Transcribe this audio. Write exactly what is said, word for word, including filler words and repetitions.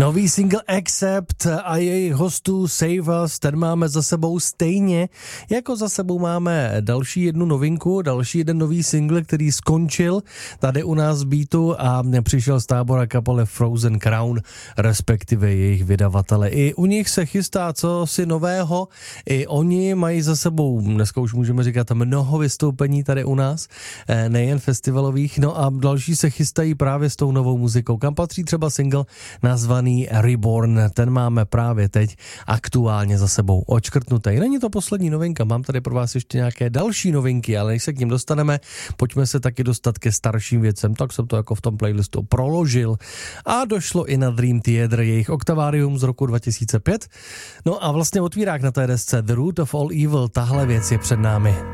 Nový single Accept a jejich hostů Save Us, ten máme za sebou stejně, jako za sebou máme další jednu novinku, další jeden nový single, který skončil tady u nás v Beatu a přišel z tábora kapely Frozen Crown, respektive jejich vydavatele. I u nich se chystá co si nového, i oni mají za sebou, dneska už můžeme říkat, mnoho vystoupení tady u nás, nejen festivalových, no a další se chystají právě s tou novou muzikou, kam patří třeba single nazvaný Reborn, ten máme právě teď aktuálně za sebou očkrtnutý. Není to poslední novinka, mám tady pro vás ještě nějaké další novinky, ale než se k ním dostaneme, pojďme se taky dostat ke starším věcem, tak jsem to jako v tom playlistu proložil a došlo i na Dream Theater, jejich Octavarium z roku dva tisíce pět. No a vlastně otvírák na té desce The Root of All Evil, tahle věc je před námi.